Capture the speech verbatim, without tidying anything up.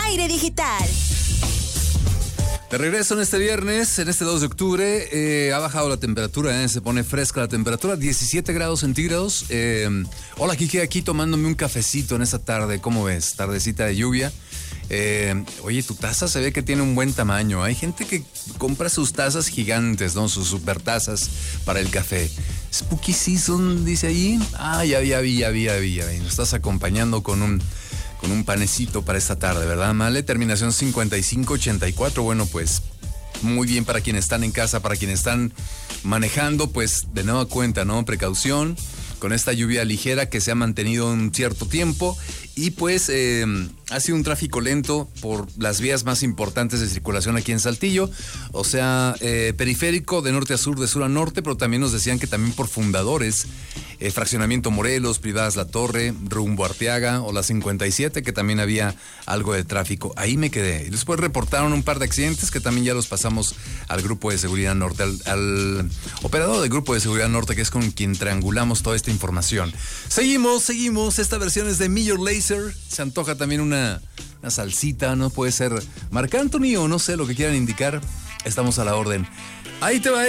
Aire Digital. De regreso en este viernes, en este dos de octubre, eh, ha bajado la temperatura, eh, se pone fresca la temperatura, diecisiete grados centígrados. Eh, hola, Kiki, aquí tomándome un cafecito en esta tarde, ¿cómo ves? Tardecita de lluvia. Eh, oye, tu taza se ve que tiene un buen tamaño. Hay gente que compra sus tazas gigantes, ¿no? Sus super tazas para el café. Spooky Season, dice ahí. Ah, ya vi, ya vi, ya vi, ya vi, ya vi. Nos estás acompañando con un... con un panecito para esta tarde, ¿verdad, Male? Terminación cincuenta y cinco ochenta y cuatro. Bueno, pues muy bien para quienes están en casa, para quienes están manejando, pues de nueva cuenta, ¿no? Precaución con esta lluvia ligera que se ha mantenido un cierto tiempo y pues eh, ha sido un tráfico lento por las vías más importantes de circulación aquí en Saltillo, o sea, eh, periférico de norte a sur, de sur a norte, pero también nos decían que también por Fundadores, eh, Fraccionamiento Morelos, Privadas La Torre, rumbo Arteaga o la cincuenta y siete, que también había algo de tráfico. Ahí me quedé. Y después reportaron un par de accidentes que también ya los pasamos al Grupo de Seguridad Norte, al, al operador del Grupo de Seguridad Norte, que es con quien triangulamos toda esta información. Seguimos, seguimos. Esta versión es de Major Lazer. Se antoja también una, una salsita, ¿no? Puede ser Marc Anthony o no sé, lo que quieran indicar. Estamos a la orden. Ahí te va.